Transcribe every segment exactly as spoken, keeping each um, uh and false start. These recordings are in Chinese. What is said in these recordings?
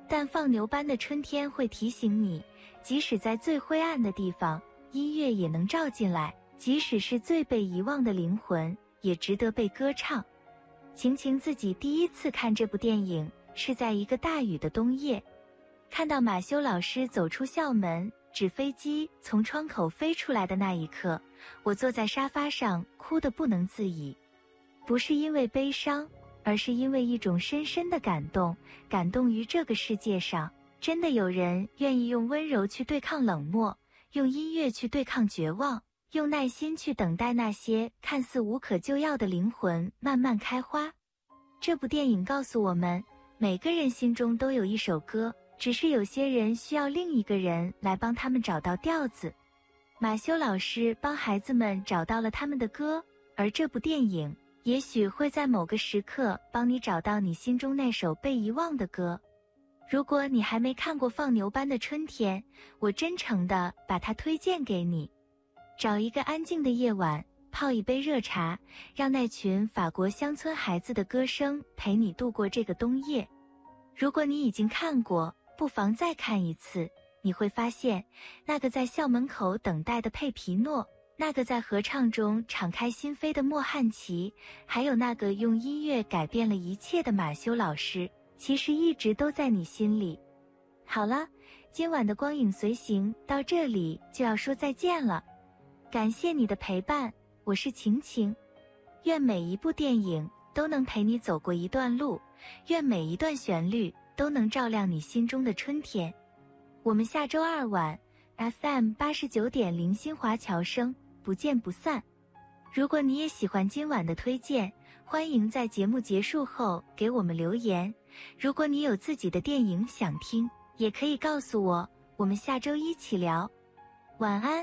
但放牛般的春天会提醒你，即使在最灰暗的地方，音乐也能照进来，即使是最被遗忘的灵魂，也值得被歌唱。晴晴自己第一次看这部电影是在一个大雨的冬夜，看到马修老师走出校门，纸飞机从窗口飞出来的那一刻，我坐在沙发上哭得不能自已。不是因为悲伤，而是因为一种深深的感动，感动于这个世界上真的有人愿意用温柔去对抗冷漠，用音乐去对抗绝望，用耐心去等待那些看似无可救药的灵魂慢慢开花。这部电影告诉我们，每个人心中都有一首歌，只是有些人需要另一个人来帮他们找到调子。马修老师帮孩子们找到了他们的歌，而这部电影也许会在某个时刻帮你找到你心中那首被遗忘的歌。如果你还没看过《放牛班的春天》，我真诚地把它推荐给你。找一个安静的夜晚，泡一杯热茶，让那群法国乡村孩子的歌声陪你度过这个冬夜。如果你已经看过，不妨再看一次，你会发现，那个在校门口等待的佩皮诺，那个在合唱中敞开心扉的莫汉奇，还有那个用音乐改变了一切的马修老师，其实一直都在你心里。好了，今晚的光影随行到这里就要说再见了，感谢你的陪伴，我是晴晴。愿每一部电影都能陪你走过一段路，愿每一段旋律都能照亮你心中的春天。我们下周二晚 F M 八十九点零 新华侨声不见不散。如果你也喜欢今晚的推荐，欢迎在节目结束后给我们留言。如果你有自己的电影想听，也可以告诉我，我们下周一起聊。晚安。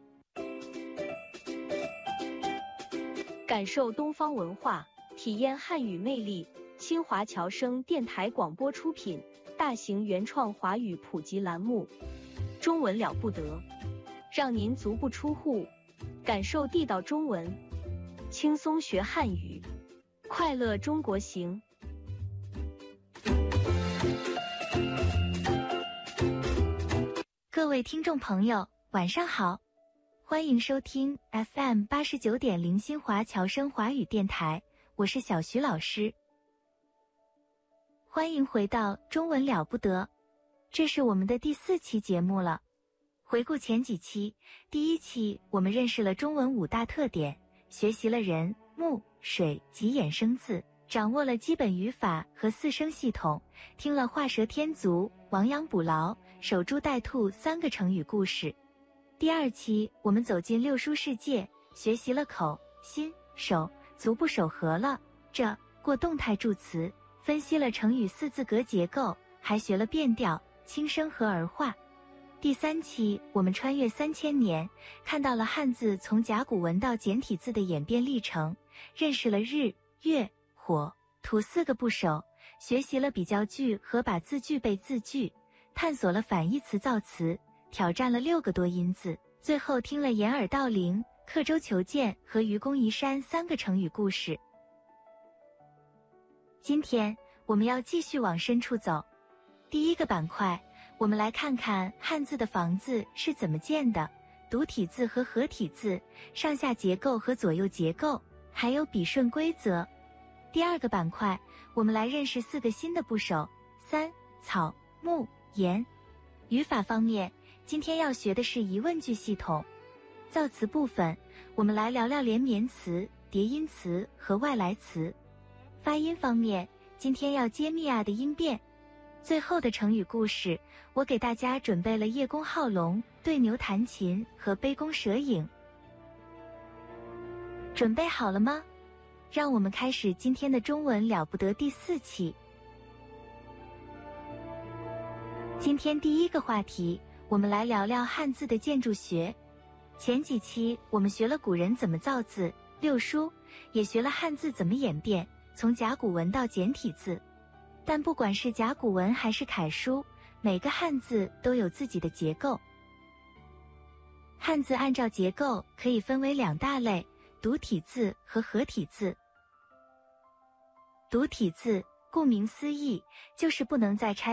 感受东方文化，体验汉语魅力。新华侨声电台广播出品，大型原创华语普及栏目。中文了不得，让您足不出户，感受地道中文，轻松学汉语，快乐中国行。 各位听众朋友，晚上好，欢迎收听 F M 八十九点零 新华侨声华语电台，我是小徐老师。欢迎回到中文了不得，这是我们的第四期节目了。回顾前几期，第一期我们认识了中文五大特点，学习了人、木、水及衍生字，掌握了基本语法和四声系统，听了画蛇添足、亡羊补牢、守株待兔三个成语故事。第二期我们走进六书世界，学习了口、心、手、足部手合了这过动态助词，分析了成语四字格结构，还学了变调、轻声和儿化。第三期我们穿越三千年，看到了汉字从甲骨文到简体字的演变历程，认识了日、月、火、土四个部首，学习了比较句和把字句背字句，探索了反义词造词，挑战了六个多音字，最后听了掩耳盗铃、刻舟求剑和愚公移山三个成语故事。今天我们要继续往深处走。第一个板块，我们来看看汉字的房子是怎么建的，独体字和合体字，上下结构和左右结构，还有笔顺规则。第二个板块，我们来认识四个新的部首：三、草、木、言。语法方面，今天要学的是疑问句系统。造词部分，我们来聊聊连绵词、叠音词和外来词。发音方面，今天要揭秘啊的音变。最后的成语故事，我给大家准备了叶公好龙、对牛弹琴和杯弓蛇影。准备好了吗？让我们开始今天的中文了不得第四期。今天第一个话题，我们来聊聊汉字的建筑学。前几期我们学了古人怎么造字，六书，也学了汉字怎么演变，从甲骨文到简体字。但不管是甲骨文还是楷书，每个汉字都有自己的结构。汉字按照结构可以分为两大类，独体字和合体字。独体字顾名思义，就是不能再拆